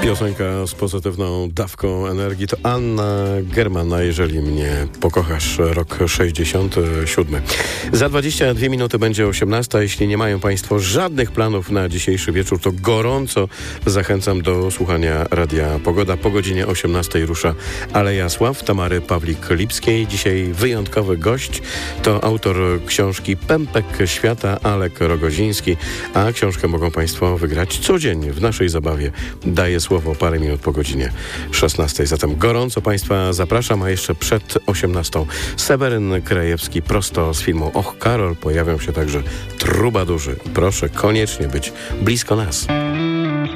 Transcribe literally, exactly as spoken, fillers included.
Piosenka z pozytywną dawką energii to Anna German, a jeżeli mnie pokochasz, rok sześćdziesiąty siódmy. Za dwadzieścia dwie minuty będzie osiemnasta. Jeśli nie mają Państwo żadnych planów na dzisiejszy wieczór, to gorąco zachęcam do słuchania Radia Pogoda. Po godzinie osiemnastej rusza Aleja Sław Tamary Pawlik-Lipskiej. Dzisiaj wyjątkowy gość to autor książki Pępek Świata Alek Rogoziński, a książkę mogą Państwo wygrać codziennie w naszej zabawie. Daję słowo parę minut po godzinie szesnastej. Zatem gorąco Państwa zapraszam, a jeszcze przed osiemnastą Seweryn Krajewski prosto z filmu Och, Karol. Pojawią się także trubadurzy. Proszę koniecznie być blisko nas.